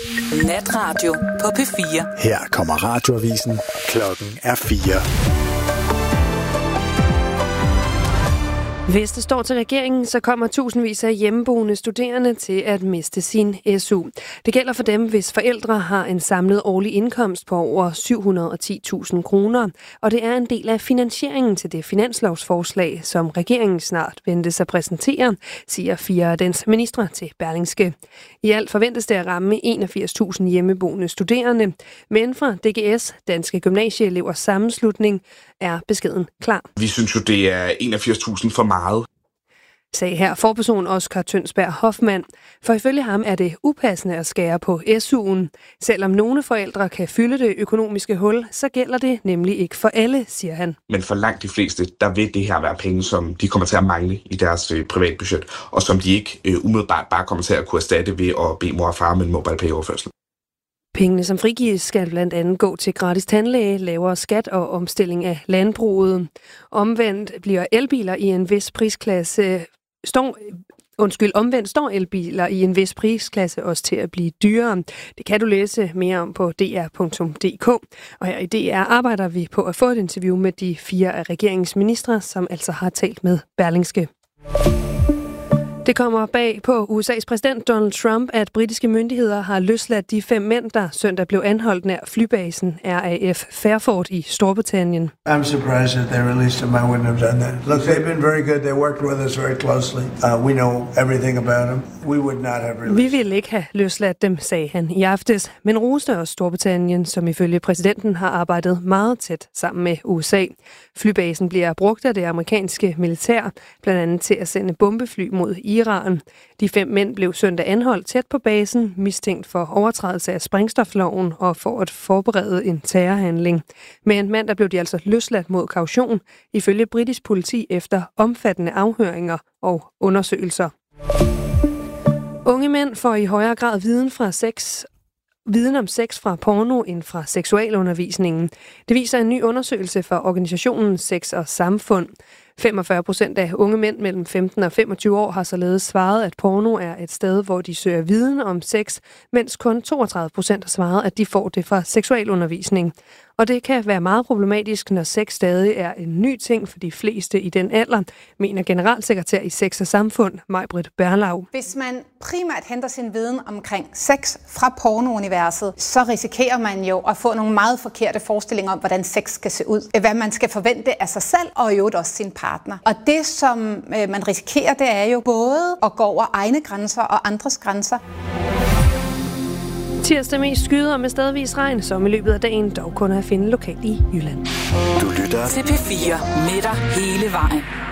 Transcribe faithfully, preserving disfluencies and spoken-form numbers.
Natradio på P fire. Her kommer radioavisen. Klokken er fire. Hvis det står til regeringen, så kommer tusindvis af hjemmeboende studerende til at miste sin S U. Det gælder for dem, hvis forældre har en samlet årlig indkomst på over syv hundrede og ti tusind kroner, og det er en del af finansieringen til det finanslovsforslag, som regeringen snart ventes at præsentere, siger fire af dens ministre til Berlingske. I alt forventes det at ramme enogfirs tusind hjemmeboende studerende, men fra D G S, Danske Gymnasieelevers Sammenslutning, er beskeden klar. Vi synes jo, det er enogfirs tusind for meget, sagde her forperson Oscar Tønsberg Hoffmann. For ifølge ham er det upassende at skære på S U'en. Selvom nogle forældre kan fylde det økonomiske hul, så gælder det nemlig ikke for alle, siger han. Men for langt de fleste, der vil det her være penge, som de kommer til at mangle i deres øh, privatbudget, og som de ikke øh, umiddelbart bare kommer til at kunne erstatte ved at bede mor og far med en MobilePay-overførsel. Pengene, som frigives, skal blandt andet gå til gratis tandlæge, lavere skat og omstilling af landbruget. Omvendt bliver elbiler i en vis prisklasse står, undskyld, omvendt står elbiler i en vis prisklasse også til at blive dyrere. Det kan du læse mere om på d r punktum d k. Og her i D R arbejder vi på at få et interview med de fire af regeringsministre, som altså har talt med Berlingske. Det kommer bag på U S A's præsident Donald Trump, at britiske myndigheder har løsladt de fem mænd, der søndag blev anholdt nær flybasen R A F Fairford i Storbritannien. I'm surprised that they released them. I wouldn't have done that. Look, they've been very good. They worked with us very closely. Uh, we know everything about them. We would not have released. Vi ville ikke have løsladt dem, sagde han i aftes, men roste også Storbritannien, som ifølge præsidenten har arbejdet meget tæt sammen med U S A. Flybasen bliver brugt af det amerikanske militær, blandt andet til at sende bombefly mod Iran. De fem mænd blev søndag anholdt tæt på basen, mistænkt for overtrædelse af sprængstofloven og for at forberede en terrorhandling. Men mandag blev de altså løsladt mod kaution, ifølge britisk politi efter omfattende afhøringer og undersøgelser. Unge mænd får i højere grad viden fra sex Viden om sex fra porno end fra seksualundervisningen. Det viser en ny undersøgelse fra organisationen Sex og Samfund. femogfyrre procent af unge mænd mellem femten og femogtyve år har således svaret, at porno er et sted, hvor de søger viden om sex, mens kun toogtredive procent har svaret, at de får det fra seksualundervisning. Og det kan være meget problematisk, når sex stadig er en ny ting for de fleste i den alder, mener generalsekretær i Sex og Samfund, Maj-Britt Berlau. Hvis man primært henter sin viden omkring sex fra pornouniverset, så risikerer man jo at få nogle meget forkerte forestillinger om, hvordan sex skal se ud. Hvad man skal forvente af sig selv og i øvrigt også sin partner. Og det, som man risikerer, det er jo både at gå over egne grænser og andres grænser. Tirsdag mest skyder med stedvis regn, som i løbet af dagen dog kun er at finde lokalt i Jylland. Du lytter til P fire med dig hele vejen.